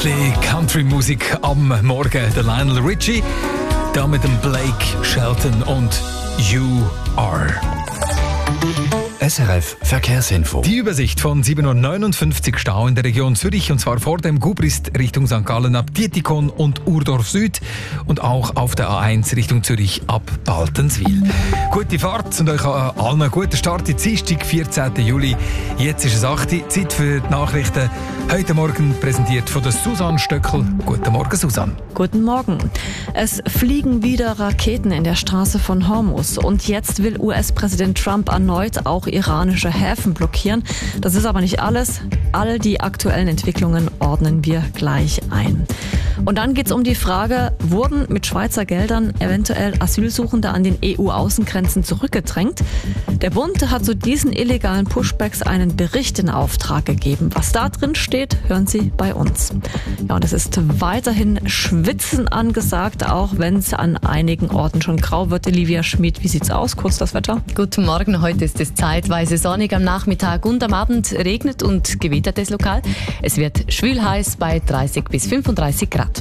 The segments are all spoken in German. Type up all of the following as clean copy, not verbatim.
bisschen Country-Musik am Morgen. Der Lionel Richie, da mit dem Blake Shelton und You Are. SRF Verkehrsinfo. Die Übersicht von 7:59 Uhr Stau in der Region Zürich, und zwar vor dem Gubrist Richtung St. Gallen ab Dietikon und Urdorf Süd und auch auf der A1 Richtung Zürich ab Baltenswil. Gute Fahrt und euch allen einen guten Start in Dienstag, 14. Juli. Jetzt ist es 8 Uhr, Zeit für die Nachrichten. Heute Morgen präsentiert von der Susanne Stöckel. Guten Morgen, Susanne. Guten Morgen. Es fliegen wieder Raketen in der Straße von Hormuz und jetzt will US-Präsident Trump erneut auch iranische Häfen blockieren. Das ist aber nicht alles. All die aktuellen Entwicklungen ordnen wir gleich ein. Und dann geht es um die Frage, wurden mit Schweizer Geldern eventuell Asylsuchende an den EU-Außengrenzen zurückgedrängt? Der Bund hat zu diesen illegalen Pushbacks einen Bericht in Auftrag gegeben. Was da drin steht, hören Sie bei uns. Ja, und es ist weiterhin Schwitzen angesagt, auch wenn es an einigen Orten schon grau wird. Olivia Schmid, wie sieht's aus? Kurz das Wetter. Guten Morgen, heute ist es zeitweise sonnig am Nachmittag und am Abend regnet und gewittert es lokal. Es wird schwül heiß bei 30 bis 35 Grad.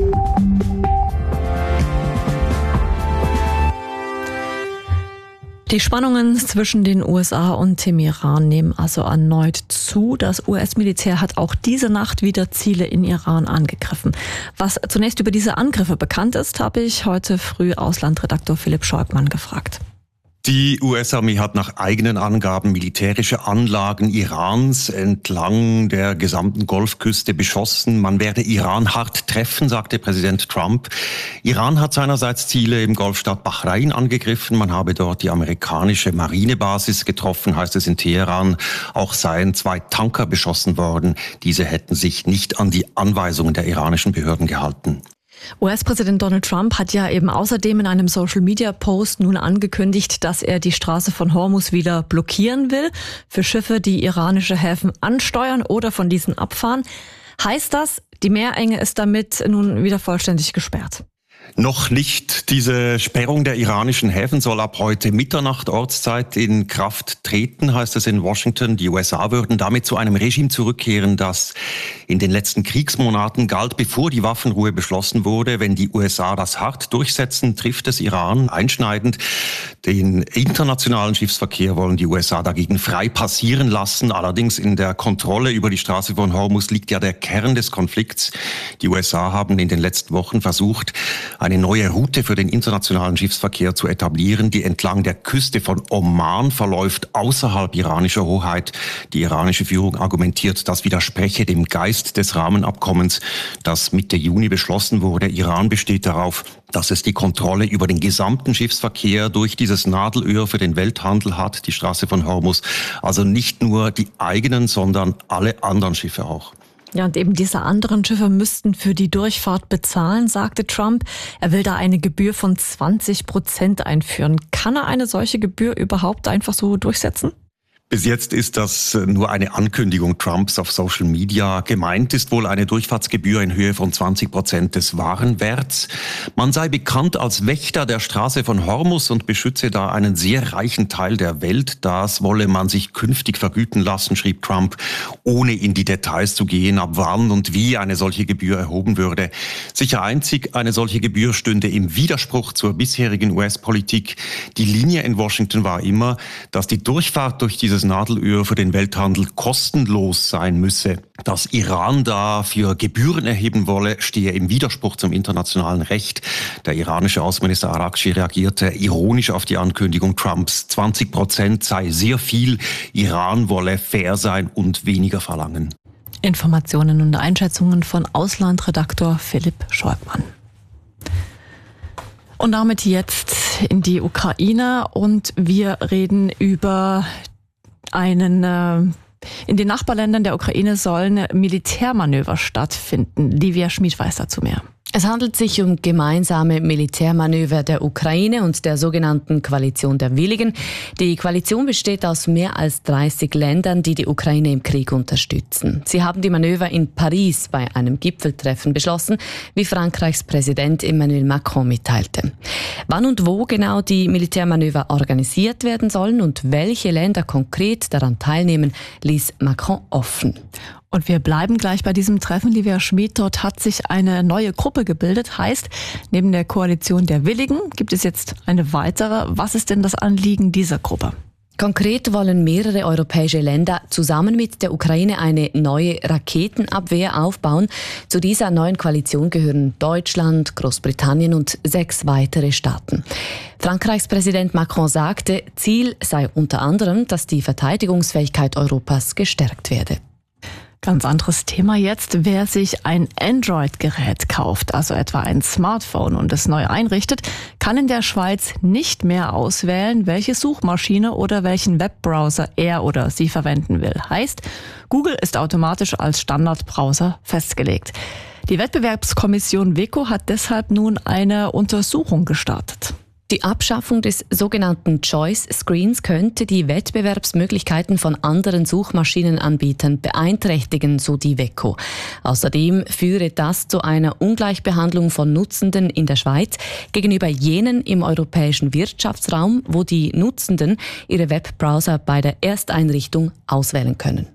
Die Spannungen zwischen den USA und dem Iran nehmen also erneut zu. Das US-Militär hat auch diese Nacht wieder Ziele in Iran angegriffen. Was zunächst über diese Angriffe bekannt ist, habe ich heute früh Auslandredaktor Philipp Scheubmann gefragt. Die US-Armee hat nach eigenen Angaben militärische Anlagen Irans entlang der gesamten Golfküste beschossen. Man werde Iran hart treffen, sagte Präsident Trump. Iran hat seinerseits Ziele im Golfstaat Bahrain angegriffen. Man habe dort die amerikanische Marinebasis getroffen, heißt es in Teheran. Auch seien 2 Tanker beschossen worden. Diese hätten sich nicht an die Anweisungen der iranischen Behörden gehalten. US-Präsident Donald Trump hat ja eben außerdem in einem Social-Media-Post nun angekündigt, dass er die Straße von Hormuz wieder blockieren will für Schiffe, die iranische Häfen ansteuern oder von diesen abfahren. Heißt das, die Meerenge ist damit nun wieder vollständig gesperrt? Noch nicht. Diese Sperrung der iranischen Häfen soll ab heute Mitternacht Ortszeit in Kraft treten, heißt es in Washington. Die USA würden damit zu einem Regime zurückkehren, das in den letzten Kriegsmonaten galt, bevor die Waffenruhe beschlossen wurde. Wenn die USA das hart durchsetzen, trifft es Iran einschneidend. Den internationalen Schiffsverkehr wollen die USA dagegen frei passieren lassen. Allerdings in der Kontrolle über die Straße von Hormuz liegt ja der Kern des Konflikts. Die USA haben in den letzten Wochen versucht, eine neue Route für den internationalen Schiffsverkehr zu etablieren, die entlang der Küste von Oman verläuft, außerhalb iranischer Hoheit. Die iranische Führung argumentiert, das widerspreche dem Geist des Rahmenabkommens, das Mitte Juni beschlossen wurde. Iran besteht darauf, dass es die Kontrolle über den gesamten Schiffsverkehr durch dieses Nadelöhr für den Welthandel hat, die Straße von Hormuz. Also nicht nur die eigenen, sondern alle anderen Schiffe auch. Ja, und eben diese anderen Schiffe müssten für die Durchfahrt bezahlen, sagte Trump. Er will da eine Gebühr von 20% einführen. Kann er eine solche Gebühr überhaupt einfach so durchsetzen? Bis jetzt ist das nur eine Ankündigung Trumps auf Social Media. Gemeint ist wohl eine Durchfahrtsgebühr in Höhe von 20% des Warenwerts. Man sei bekannt als Wächter der Straße von Hormuz und beschütze da einen sehr reichen Teil der Welt. Das wolle man sich künftig vergüten lassen, schrieb Trump, ohne in die Details zu gehen, ab wann und wie eine solche Gebühr erhoben würde. Sicher einzig, eine solche Gebühr stünde im Widerspruch zur bisherigen US-Politik. Die Linie in Washington war immer, dass die Durchfahrt durch dieses Nadelöhr für den Welthandel kostenlos sein müsse. Dass Iran dafür Gebühren erheben wolle, stehe im Widerspruch zum internationalen Recht. Der iranische Außenminister Araghchi reagierte ironisch auf die Ankündigung Trumps. 20% sei sehr viel. Iran wolle fair sein und weniger verlangen. Informationen und Einschätzungen von Auslandredaktor Philipp Scheubmann. Und damit jetzt in die Ukraine und wir reden über in den Nachbarländern der Ukraine sollen Militärmanöver stattfinden. Livia Schmid weiß dazu mehr. Es handelt sich um gemeinsame Militärmanöver der Ukraine und der sogenannten Koalition der Willigen. Die Koalition besteht aus mehr als 30 Ländern, die die Ukraine im Krieg unterstützen. Sie haben die Manöver in Paris bei einem Gipfeltreffen beschlossen, wie Frankreichs Präsident Emmanuel Macron mitteilte. Wann und wo genau die Militärmanöver organisiert werden sollen und welche Länder konkret daran teilnehmen, ließ Macron offen. Und wir bleiben gleich bei diesem Treffen. Livia Schmid, dort hat sich eine neue Gruppe gebildet. Heißt, neben der Koalition der Willigen gibt es jetzt eine weitere. Was ist denn das Anliegen dieser Gruppe? Konkret wollen mehrere europäische Länder zusammen mit der Ukraine eine neue Raketenabwehr aufbauen. Zu dieser neuen Koalition gehören Deutschland, Großbritannien und 6 weitere Staaten. Frankreichs Präsident Macron sagte, Ziel sei unter anderem, dass die Verteidigungsfähigkeit Europas gestärkt werde. Ganz anderes Thema jetzt. Wer sich ein Android-Gerät kauft, also etwa ein Smartphone und es neu einrichtet, kann in der Schweiz nicht mehr auswählen, welche Suchmaschine oder welchen Webbrowser er oder sie verwenden will. Heißt, Google ist automatisch als Standardbrowser festgelegt. Die Wettbewerbskommission WEKO hat deshalb nun eine Untersuchung gestartet. Die Abschaffung des sogenannten Choice Screens könnte die Wettbewerbsmöglichkeiten von anderen Suchmaschinenanbietern beeinträchtigen, so die WEKO. Außerdem führe das zu einer Ungleichbehandlung von Nutzenden in der Schweiz gegenüber jenen im europäischen Wirtschaftsraum, wo die Nutzenden ihre Webbrowser bei der Ersteinrichtung auswählen können.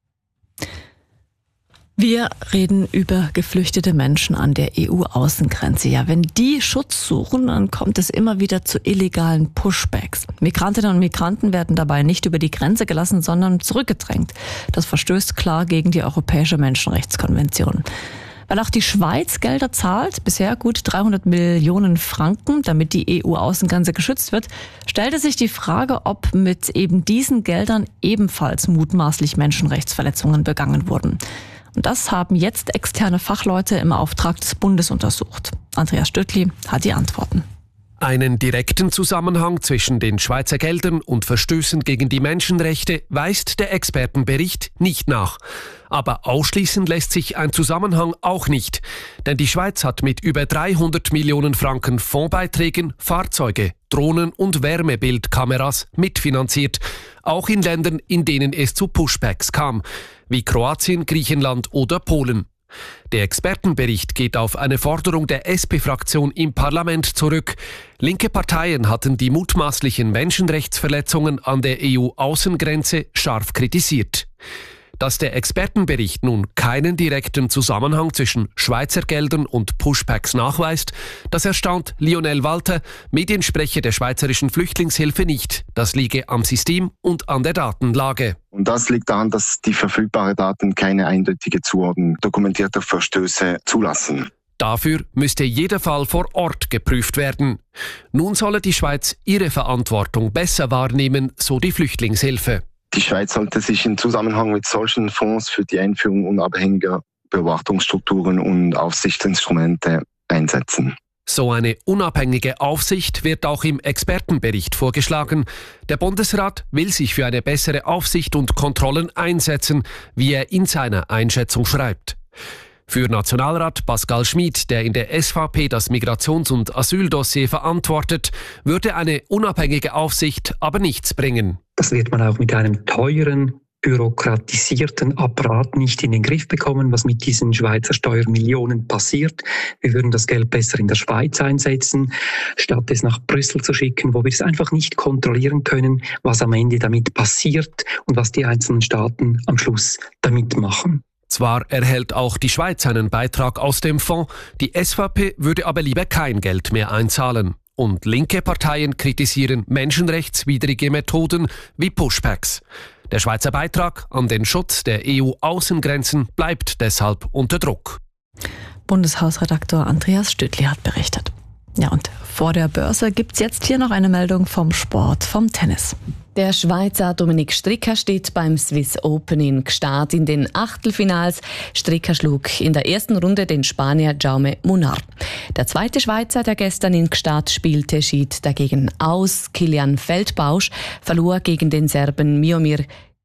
Wir reden über geflüchtete Menschen an der EU-Außengrenze. Ja, wenn die Schutz suchen, dann kommt es immer wieder zu illegalen Pushbacks. Migrantinnen und Migranten werden dabei nicht über die Grenze gelassen, sondern zurückgedrängt. Das verstößt klar gegen die Europäische Menschenrechtskonvention. Weil auch die Schweiz Gelder zahlt, bisher gut 300 Millionen Franken, damit die EU-Außengrenze geschützt wird, stellte sich die Frage, ob mit eben diesen Geldern ebenfalls mutmaßlich Menschenrechtsverletzungen begangen wurden. Und das haben jetzt externe Fachleute im Auftrag des Bundes untersucht. Andreas Stöttli hat die Antworten. Einen direkten Zusammenhang zwischen den Schweizer Geldern und Verstößen gegen die Menschenrechte weist der Expertenbericht nicht nach. Aber ausschließen lässt sich ein Zusammenhang auch nicht. Denn die Schweiz hat mit über 300 Millionen Franken Fondsbeiträgen Fahrzeuge, Drohnen und Wärmebildkameras mitfinanziert. Auch in Ländern, in denen es zu Pushbacks kam, wie Kroatien, Griechenland oder Polen. Der Expertenbericht geht auf eine Forderung der SP-Fraktion im Parlament zurück. Linke Parteien hatten die mutmaßlichen Menschenrechtsverletzungen an der EU-Außengrenze scharf kritisiert. Dass der Expertenbericht nun keinen direkten Zusammenhang zwischen Schweizer Geldern und Pushbacks nachweist, das erstaunt Lionel Walter, Mediensprecher der Schweizerischen Flüchtlingshilfe nicht. Das liege am System und an der Datenlage. Und das liegt daran, dass die verfügbaren Daten keine eindeutige Zuordnung dokumentierter Verstöße zulassen. Dafür müsste jeder Fall vor Ort geprüft werden. Nun solle die Schweiz ihre Verantwortung besser wahrnehmen, so die Flüchtlingshilfe. Die Schweiz sollte sich im Zusammenhang mit solchen Fonds für die Einführung unabhängiger Beobachtungsstrukturen und Aufsichtsinstrumente einsetzen. So eine unabhängige Aufsicht wird auch im Expertenbericht vorgeschlagen. Der Bundesrat will sich für eine bessere Aufsicht und Kontrollen einsetzen, wie er in seiner Einschätzung schreibt. Für Nationalrat Pascal Schmid, der in der SVP das Migrations- und Asyldossier verantwortet, würde eine unabhängige Aufsicht aber nichts bringen. Das wird man auch mit einem teuren, bürokratisierten Apparat nicht in den Griff bekommen, was mit diesen Schweizer Steuermillionen passiert. Wir würden das Geld besser in der Schweiz einsetzen, statt es nach Brüssel zu schicken, wo wir es einfach nicht kontrollieren können, was am Ende damit passiert und was die einzelnen Staaten am Schluss damit machen. Zwar erhält auch die Schweiz einen Beitrag aus dem Fonds, die SVP würde aber lieber kein Geld mehr einzahlen. Und linke Parteien kritisieren menschenrechtswidrige Methoden wie Pushbacks. Der Schweizer Beitrag an den Schutz der EU-Außengrenzen bleibt deshalb unter Druck. Bundeshausredaktor Andreas Stöttli hat berichtet. Ja, und vor der Börse gibt's jetzt hier noch eine Meldung vom Sport, vom Tennis. Der Schweizer Dominik Stricker steht beim Swiss Open in Gstaad in den Achtelfinals. Stricker schlug in der ersten Runde den Spanier Jaume Munar. Der zweite Schweizer, der gestern in Gstaad spielte, schied dagegen aus. Kilian Feldbausch verlor gegen den Serben Miomir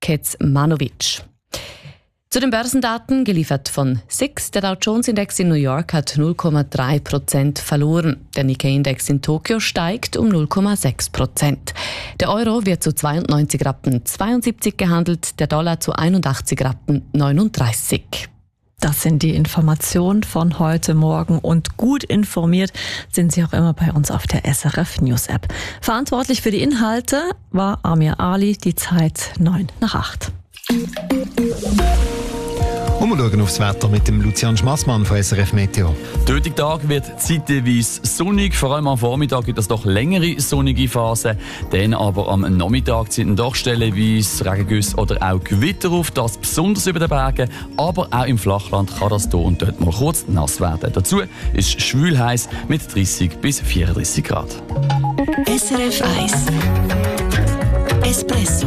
Kecmanovic. Zu den Börsendaten, geliefert von SIX. Der Dow Jones Index in New York hat 0,3% verloren. Der Nikkei-Index in Tokio steigt um 0,6%. Der Euro wird zu 92 Rappen 72 gehandelt, der Dollar zu 81 Rappen 39. Das sind die Informationen von heute Morgen und gut informiert sind Sie auch immer bei uns auf der SRF News App. Verantwortlich für die Inhalte war Amir Ali, die Zeit 7:09. Und wir schauen aufs Wetter mit dem Lucian Schmassmann von SRF Meteo. Der heutige Tag wird zeitweise sonnig, vor allem am Vormittag gibt es doch längere sonnige Phasen. Dann aber am Nachmittag ziehen doch stellenweise Regengüsse oder auch Gewitter auf, das besonders über den Bergen, aber auch im Flachland kann das hier und dort mal kurz nass werden. Dazu ist es schwül heiß mit 30 bis 34 Grad. SRF 1 Espresso.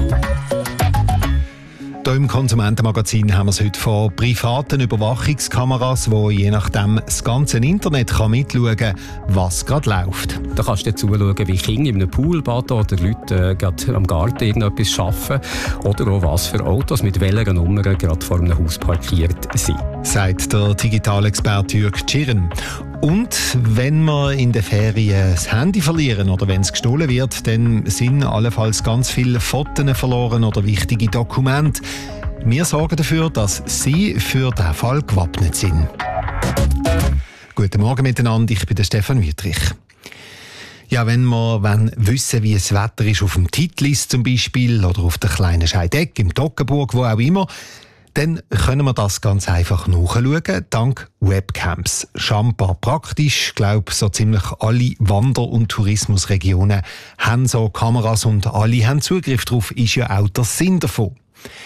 Hier im Konsumentenmagazin haben wir es heute von privaten Überwachungskameras, die je nachdem das ganze Internet mitschauen kann, was gerade läuft. Da kannst du zuschauen, wie Kinder in einem Pool baden oder Leute gerade am Garten irgendetwas arbeiten oder auch was für Autos mit welcher Nummer gerade vor einem Haus parkiert sind. Sagt der Digitalexperte Jürg Tschirren. Und wenn wir in den Ferien das Handy verlieren oder wenn es gestohlen wird, dann sind allenfalls ganz viele Fotos verloren oder wichtige Dokumente. Wir sorgen dafür, dass Sie für diesen Fall gewappnet sind. Guten Morgen miteinander, ich bin der Stefan Wüttrich. Ja, wenn wir wissen, wie das Wetter ist auf dem Titlis zum Beispiel oder auf der kleinen Scheideck, im Toggenburg, wo auch immer, dann können wir das ganz einfach nachschauen, dank Webcams. Schambar praktisch. Ich glaube, so ziemlich alle Wander- und Tourismusregionen haben so Kameras und alle haben Zugriff darauf, ist ja auch der Sinn davon.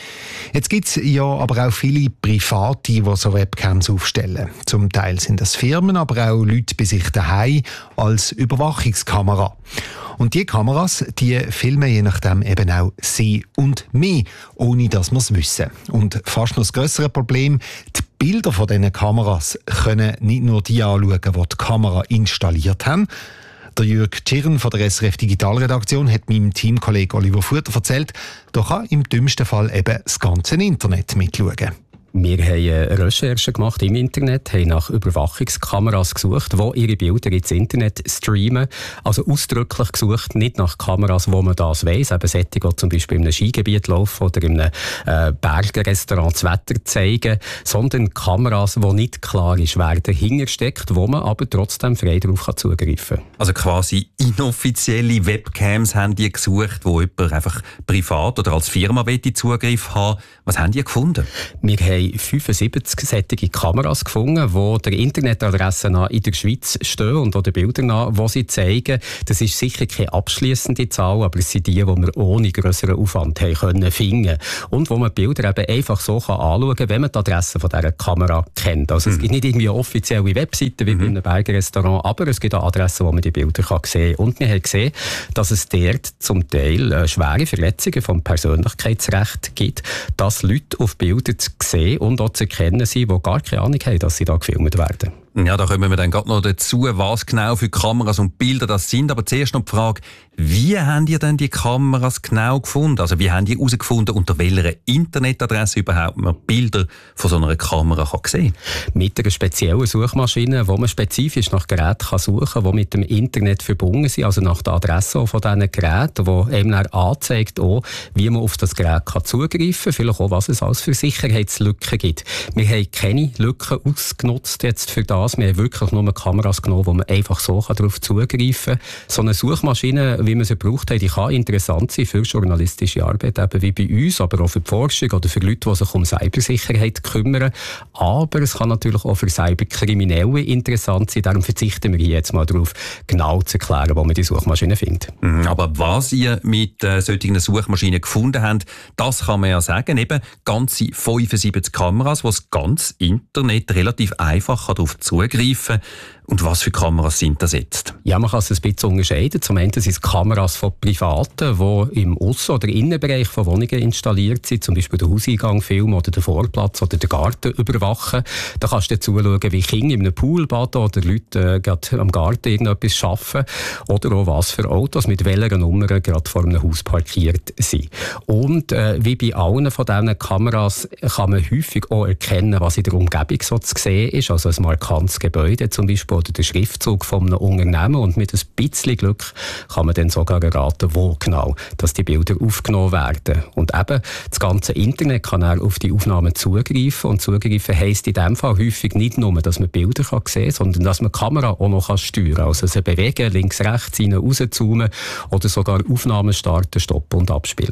Jetzt gibt es ja aber auch viele Private, die so Webcams aufstellen. Zum Teil sind das Firmen, aber auch Leute bei sich daheim als Überwachungskamera. Und die Kameras, die filmen je nachdem eben auch sie und mich, ohne dass wir es wissen. Und fast noch das grössere Problem, die Bilder von diesen Kameras können nicht nur die anschauen, die die Kamera installiert haben. Der Jürg Tschirren von der SRF Digitalredaktion hat meinem Teamkollegen Oliver Futter erzählt, da kann im dümmsten Fall eben das ganze Internet mitschauen. Wir haben Recherchen gemacht im Internet, haben nach Überwachungskameras gesucht, die ihre Bilder ins Internet streamen. Also ausdrücklich gesucht, nicht nach Kameras, wo man das weiss, eben solche, die zum Beispiel in einem Skigebiet laufen oder in einem Bergrestaurant das Wetter zeigen, sondern Kameras, wo nicht klar ist, wer dahinter steckt, wo man aber trotzdem frei darauf zugreifen kann. Also quasi inoffizielle Webcams haben die gesucht, wo jemand einfach privat oder als Firma Zugriff haben. Was haben die gefunden? Wir haben 75 solche Kameras gefunden, die der Internetadresse in der Schweiz stehen und die Bilder die sie zeigen. Das ist sicher keine abschliessende Zahl, aber es sind die wir ohne grösseren Aufwand finden können. Und wo man Bilder eben einfach so anschauen kann, wenn man die Adresse von dieser Kamera kennt. Also es gibt nicht irgendwie eine offizielle Webseite wie bei einem Bergrestaurant, aber es gibt auch Adressen, wo man die Bilder sehen kann. Und wir haben gesehen, dass es dort zum Teil schwere Verletzungen vom Persönlichkeitsrecht gibt, dass Leute auf Bilder zu sehen und auch zu erkennen sind, die gar keine Ahnung haben, dass sie da gefilmt werden. Ja, da kommen wir dann gerade noch dazu, was genau für Kameras und Bilder das sind. Aber zuerst noch die Frage, wie haben die denn die Kameras genau gefunden? Also wie haben die herausgefunden, unter welcher Internetadresse überhaupt man Bilder von so einer Kamera sehen kann? Mit einer speziellen Suchmaschine, wo man spezifisch nach Geräten suchen kann, die mit dem Internet verbunden sind, also nach der Adresse von diesen Geräten, die eben anzeigt, auch, wie man auf das Gerät zugreifen kann, vielleicht auch, was es als für Sicherheitslücken gibt. Wir haben keine Lücken ausgenutzt jetzt für das. Wir haben wirklich nur Kameras genommen, wo man einfach so darauf zugreifen kann. So eine Suchmaschine, wie man sie gebraucht hat, die kann interessant sein für journalistische Arbeit, eben wie bei uns, aber auch für die Forschung oder für Leute, die sich um Cybersicherheit kümmern. Aber es kann natürlich auch für Cyberkriminelle interessant sein. Darum verzichten wir hier jetzt mal darauf, genau zu erklären, wo man die Suchmaschine findet. Aber was ihr mit solchen Suchmaschinen gefunden habt, das kann man ja sagen. Eben ganze 75 Kameras, die das ganze Internet relativ einfach darauf zugreifen. Und was für Kameras sind das jetzt? Ja, man kann es ein bisschen unterscheiden. Zum einen sind es Kameras von Privaten, die im Aussen- oder Innenbereich von Wohnungen installiert sind, zum Beispiel den Hauseingang filmen oder den Vorplatz oder den Garten überwachen. Da kannst du zuschauen, wie Kinder in einem Pool baden oder Leute gerade am Garten irgendetwas arbeiten oder auch was für Autos mit welcher Nummer gerade vor einem Haus parkiert sind. Und wie bei allen von diesen Kameras kann man häufig auch erkennen, was in der Umgebung so zu sehen ist, also ein markantes Gebäude zum Beispiel oder der Schriftzug von einem Unternehmen, und mit ein bisschen Glück kann man dann sogar erraten, wo genau dass die Bilder aufgenommen werden. Und eben das ganze Internet kann auch auf die Aufnahmen zugreifen, und zugreifen heisst in diesem Fall häufig nicht nur, dass man Bilder sehen kann, sondern dass man die Kamera auch noch steuern kann. Also sie bewegen, links, rechts, rein, rauszoomen oder sogar Aufnahmen starten, stoppen und abspielen.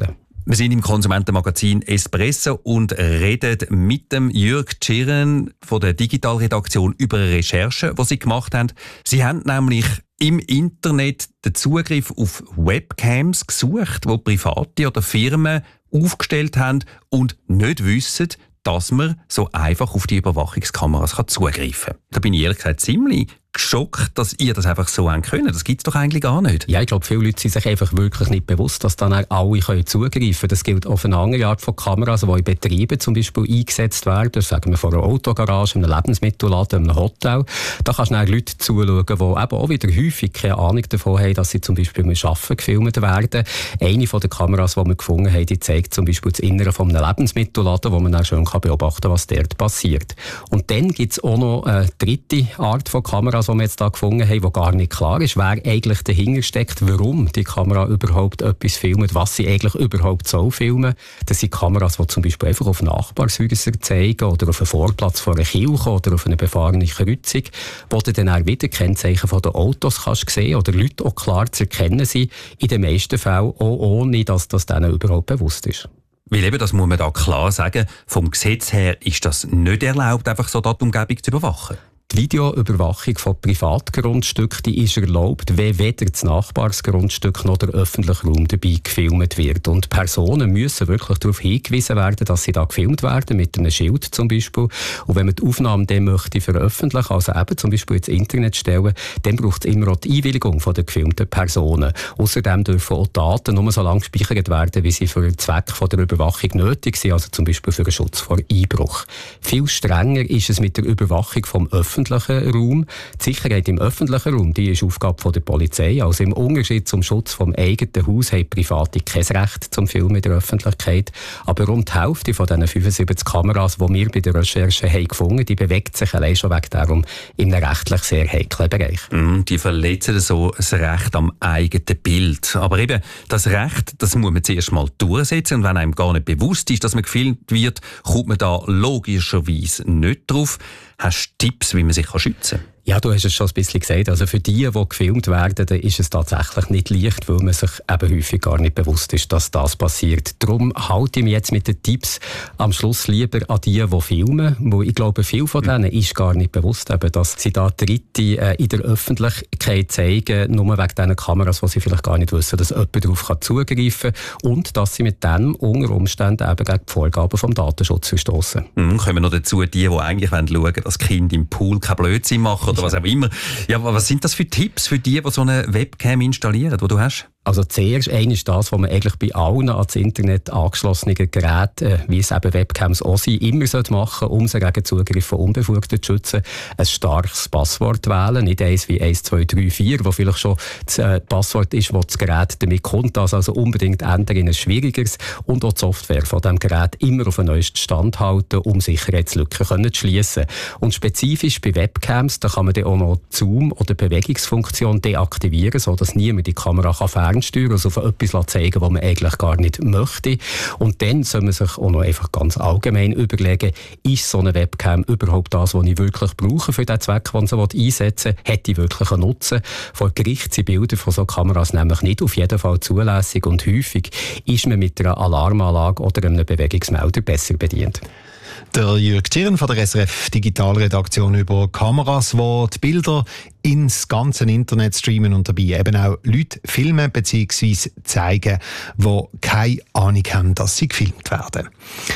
Wir sind im Konsumentenmagazin Espresso und reden mit dem Jürg Tschirren von der Digitalredaktion über eine Recherche, die sie gemacht haben. Sie haben nämlich im Internet den Zugriff auf Webcams gesucht, die Private oder Firmen aufgestellt haben und nicht wissen, dass man so einfach auf die Überwachungskameras zugreifen kann. Da bin ich ehrlich gesagt ziemlich geschockt, dass ihr das einfach so können. Das gibt es doch eigentlich gar nicht. Ja, ich glaube, viele Leute sind sich einfach wirklich nicht bewusst, dass dann alle zugreifen können. Das gilt auf eine andere Art von Kameras, die in Betrieben zum Beispiel eingesetzt werden. Sagen wir von einer Autogarage, einem Lebensmittelladen, einem Hotel. Da kannst du dann Leute zuschauen, die eben auch wieder häufig keine Ahnung davon haben, dass sie zum Beispiel mit Arbeiten gefilmt werden. Eine von den Kameras, die wir gefunden haben, die zeigt zum Beispiel das Innere von einem Lebensmittelladen, wo man dann schön beobachten kann, was dort passiert. Und dann gibt es auch noch eine dritte Art von Kameras, die wir jetzt da gefunden haben, wo gar nicht klar ist, wer eigentlich dahinter steckt, warum die Kamera überhaupt etwas filmt, was sie eigentlich überhaupt soll filmen. Das sind Kameras, die zum Beispiel einfach auf Nachbarshäuser zeigen oder auf einen Vorplatz von einer Kirche oder auf eine befahrene Kreuzung, wo du dann auch wieder Kennzeichen von den Autos kannst sehen oder Leute auch klar zu erkennen sind, in den meisten Fällen auch ohne, dass das denen überhaupt bewusst ist. Weil eben, das muss man da klar sagen, vom Gesetz her ist das nicht erlaubt, einfach so die Umgebung zu überwachen. Die Videoüberwachung von Privatgrundstücken, die ist erlaubt, wenn weder das Nachbarsgrundstück noch der öffentliche Raum dabei gefilmt wird. Und Personen müssen wirklich darauf hingewiesen werden, dass sie da gefilmt werden, mit einem Schild zum Beispiel. Und wenn man die Aufnahmen dann möchte veröffentlichen, also eben zum Beispiel ins Internet stellen, dann braucht es immer auch die Einwilligung von der gefilmten Personen. Außerdem dürfen auch Daten nur so lange gespeichert werden, wie sie für den Zweck von der Überwachung nötig sind, also zum Beispiel für den Schutz vor Einbruch. Viel strenger ist es mit der Überwachung vom öffentlichen Raum. Die Sicherheit im öffentlichen Raum, die ist Aufgabe der Polizei. Also im Unterschied zum Schutz vom eigenen Haus haben Private kein Recht zum Filmen in der Öffentlichkeit. Aber rund die Hälfte von diesen 75 Kameras, die wir bei der Recherche haben gefunden, die bewegt sich allein schon wegen darum in einem rechtlich sehr heiklen Bereich. Die verletzen so das Recht am eigenen Bild. Aber eben, das Recht, das muss man zuerst mal durchsetzen. Und wenn einem gar nicht bewusst ist, dass man gefilmt wird, kommt man da logischerweise nicht drauf. Hast du Tipps, wie man sich schützen kann? Ja, du hast es schon ein bisschen gesagt. Also für die gefilmt werden, ist es tatsächlich nicht leicht, weil man sich eben häufig gar nicht bewusst ist, dass das passiert. Darum halte ich mich jetzt mit den Tipps am Schluss lieber an die filmen, weil ich glaube, viele von denen ist gar nicht bewusst, eben, dass sie da Dritte in der Öffentlichkeit zeigen, nur wegen diesen Kameras, wo sie vielleicht gar nicht wissen, dass jemand darauf zugreifen kann und dass sie mit dem unter Umständen eben gegen die Vorgaben vom Datenschutz verstoßen. Kommen wir noch dazu, die eigentlich schauen wollen, dass Kinder im Pool kein Blödsinn machen oder was auch immer. Ja, was sind das für Tipps für die so eine Webcam installieren, die du hast? Also zuerst ist das, was man eigentlich bei allen ans Internet angeschlossenen Geräten, wie es eben Webcams auch sind, immer machen sollte, um sie gegen Zugriff von Unbefugten zu schützen. Ein starkes Passwort wählen, nicht eins wie 1234, wo vielleicht schon das Passwort ist, das das Gerät damit kommt. Das also unbedingt ändern in ein schwierigeres. Und auch die Software von diesem Gerät immer auf den neuesten Stand halten, um Sicherheitslücken zu schliessen. Und spezifisch bei Webcams, da kann man dann auch noch die Zoom- oder Bewegungsfunktion deaktivieren, sodass niemand die Kamera fernsteuern kann, also auf etwas zeigen, was man eigentlich gar nicht möchte. Und dann soll man sich auch noch einfach ganz allgemein überlegen, ist so eine Webcam überhaupt das, was ich wirklich brauche für den Zweck, den sie einsetzen will? Hat die wirklich einen Nutzen? Vor Gericht sind Bilder von so Kameras nämlich nicht auf jeden Fall zulässig und häufig ist man mit einer Alarmanlage oder einem Bewegungsmelder besser bedient. Der Jürg Tschirren von der SRF Digitalredaktion über Kameras, die die Bilder ins ganze Internet streamen und dabei eben auch Leute filmen bzw. zeigen, die keine Ahnung haben, dass sie gefilmt werden.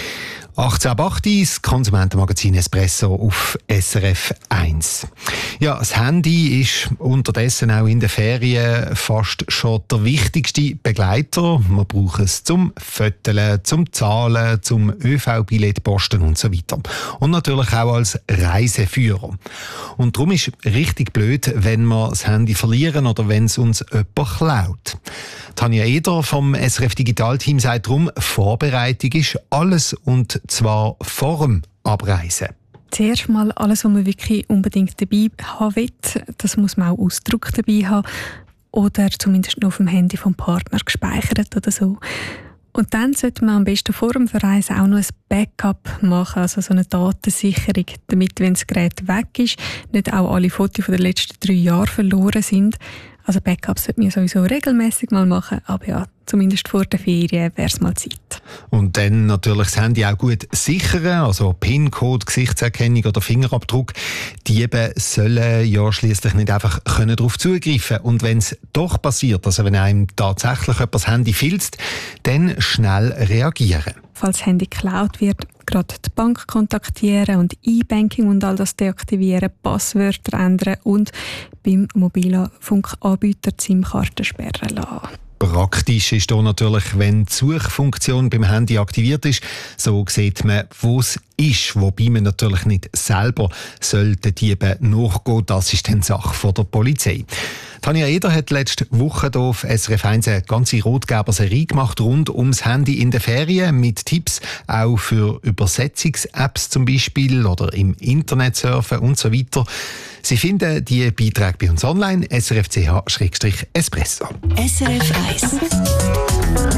18.08 das Konsumentenmagazin Espresso auf SRF 1. Ja, das Handy ist unterdessen auch in den Ferien fast schon der wichtigste Begleiter. Man braucht es zum Föteln, zum Zahlen, zum ÖV-Billett posten und so weiter. Und natürlich auch als Reiseführer. Und darum ist es richtig blöd, wenn wir das Handy verlieren oder wenn es uns jemand klaut. Tanja Eder vom SRF Digital-Team sagt darum, Vorbereitung ist alles und zwar vor dem Abreisen. Zuerst mal alles, was man wirklich unbedingt dabei haben will, das muss man auch Ausdruck dabei haben oder zumindest noch auf dem Handy vom Partner gespeichert oder so. Und dann sollte man am besten vor dem Verreisen auch noch ein Backup machen, also so eine Datensicherung, damit, wenn das Gerät weg ist, nicht auch alle Fotos von den letzten 3 Jahren verloren sind. Also Backups sollte man sowieso regelmäßig mal machen, aber ja, zumindest vor der Ferien wäre es mal Zeit. Und dann natürlich das Handy auch gut sichern, also PIN-Code, Gesichtserkennung oder Fingerabdruck. Diebe sollen ja schliesslich nicht einfach darauf zugreifen. Und wenn es doch passiert, also wenn einem tatsächlich jemand das Handy filzt, dann schnell reagieren. Falls das Handy geklaut wird, gerade die Bank kontaktieren und E-Banking und all das deaktivieren, Passwörter ändern und beim Mobilfunkanbieter die SIM-Karte sperren lassen. Praktisch ist hier natürlich, wenn die Suchfunktion beim Handy aktiviert ist. So sieht man, wo es ist. Wobei man natürlich nicht selber den Dieben nachgehen. Das ist dann Sache der Polizei. Tanja Eder hat letzte Woche hier auf SRF 1 eine ganze Rotgeber-Serie gemacht rund ums Handy in den Ferien mit Tipps auch für Übersetzungs-Apps zum Beispiel oder im Internet surfen und so weiter. Sie finden die Beiträge bei uns online, srf.ch/espresso. SRF 1